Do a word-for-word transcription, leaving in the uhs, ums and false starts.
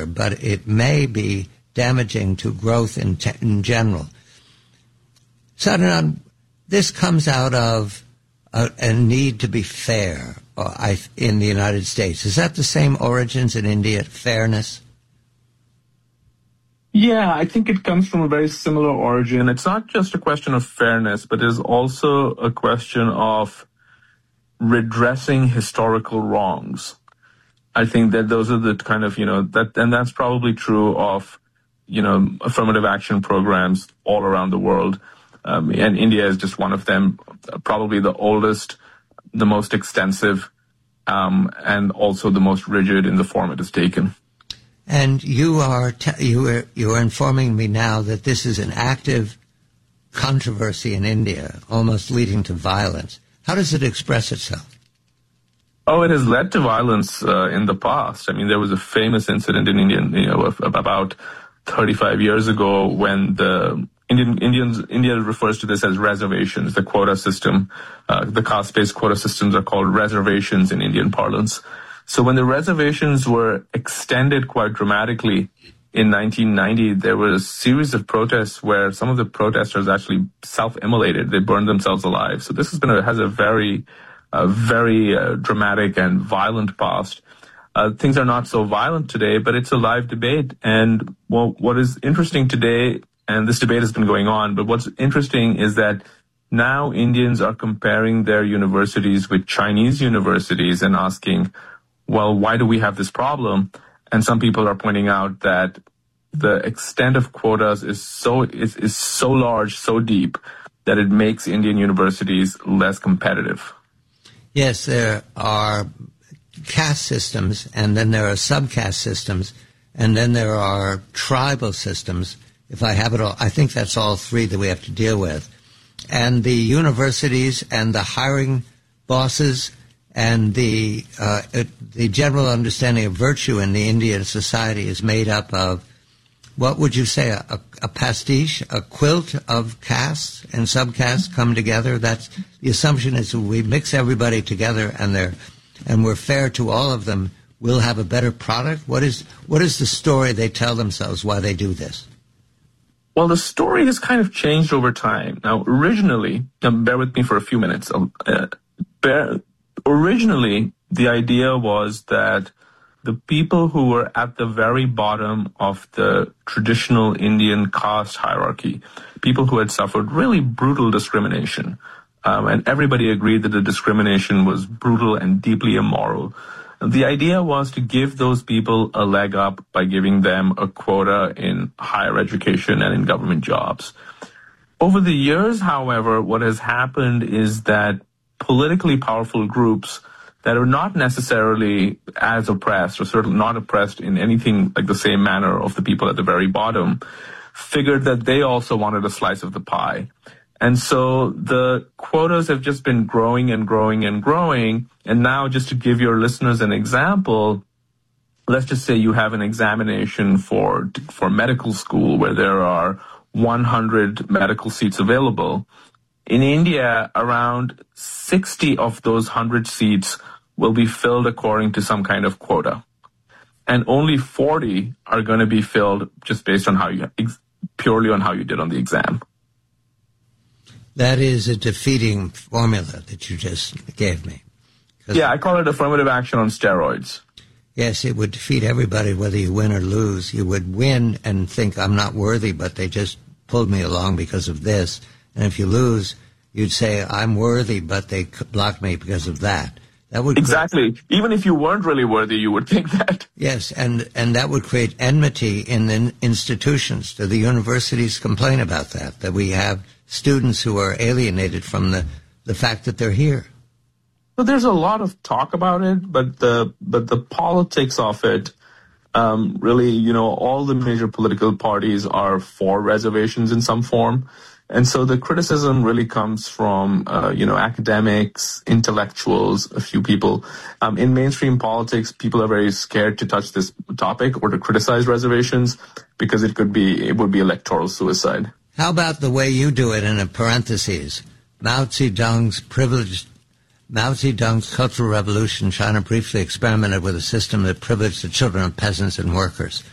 but it may be damaging to growth in, te- in general. Sadanand, this comes out of a, a need to be fair uh, I, in the United States. Is that the same origins in India, fairness? Yeah, I think it comes from a very similar origin. It's not just a question of fairness, but it is also a question of redressing historical wrongs. I think that those are the kind of, you know, that, and that's probably true of, you know, affirmative action programs all around the world. Um, and India is just one of them, probably the oldest, the most extensive, um, and also the most rigid in the form it is taken. And you are t- you are you are informing me now that this is an active controversy in India, almost leading to violence. How does it express itself? Oh, it has led to violence uh, in the past. I mean, there was a famous incident in India, you know, about thirty-five years ago when the Indian Indians India refers to this as reservations, the quota system. Uh, the caste-based quota systems are called reservations in Indian parlance. So when the reservations were extended quite dramatically in nineteen ninety, there was a series of protests where some of the protesters actually self-immolated. They burned themselves alive. So this has been a, has a very, uh, very uh, dramatic and violent past. Uh, things are not so violent today, but it's a live debate. And well, what is interesting today, and this debate has been going on, but what's interesting is that now Indians are comparing their universities with Chinese universities and asking, well, why do we have this problem? And some people are pointing out that the extent of quotas is so is, is so large, so deep, that it makes Indian universities less competitive. Yes, there are caste systems, and then there are subcaste systems, and then there are tribal systems. If I have it all, I think that's all three that we have to deal with. And the universities and the hiring bosses and the uh, the general understanding of virtue in the Indian society is made up of, what would you say, a, a, a pastiche, a quilt of castes and subcastes come together? That's the assumption is we mix everybody together and they're and we're fair to all of them. We'll have a better product. What is what is the story they tell themselves why they do this? Well, the story has kind of changed over time. Now, originally, now bear with me for a few minutes. Uh, bear, originally, the idea was that the people who were at the very bottom of the traditional Indian caste hierarchy, people who had suffered really brutal discrimination, um, and everybody agreed that the discrimination was brutal and deeply immoral. The idea was to give those people a leg up by giving them a quota in higher education and in government jobs. Over the years, however, what has happened is that politically powerful groups that are not necessarily as oppressed, or certainly not oppressed in anything like the same manner of the people at the very bottom, figured that they also wanted a slice of the pie. And so the quotas have just been growing and growing and growing. And now, just to give your listeners an example, let's just say you have an examination for for medical school where there are one hundred medical seats available. In India, around sixty of those one hundred seats will be filled according to some kind of quota. And only forty are going to be filled just based on how you, purely on how you did on the exam. That is a defeating formula that you just gave me. Yeah, I call it affirmative action on steroids. Yes, it would defeat everybody whether you win or lose. You would win and think, I'm not worthy, but they just pulled me along because of this. And if you lose, you'd say, I'm worthy, but they blocked me because of that. That would exactly. Create, even if you weren't really worthy, you would think that. Yes, and, and that would create enmity in the institutions. Do the universities complain about that, that we have students who are alienated from the, the fact that they're here? Well, there's a lot of talk about it, but the but the politics of it, um, really, you know, all the major political parties are for reservations in some form. And so the criticism really comes from, uh, you know, academics, intellectuals, a few people. Um, in mainstream politics, people are very scared to touch this topic or to criticize reservations because it could be, it would be electoral suicide. How about the way you do it in a parentheses? Mao Zedong's privileged, Mao Zedong's Cultural Revolution, China briefly experimented with a system that privileged the children of peasants and workers.